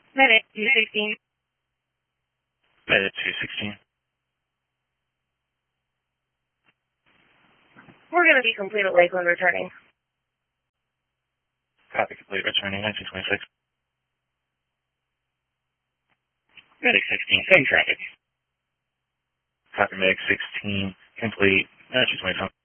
Medic 216. Medic 216. We're going to be complete at Lakeland returning. Copy complete, returning 1926. Medic 16, same traffic. Copy Medic 16, complete, 1927.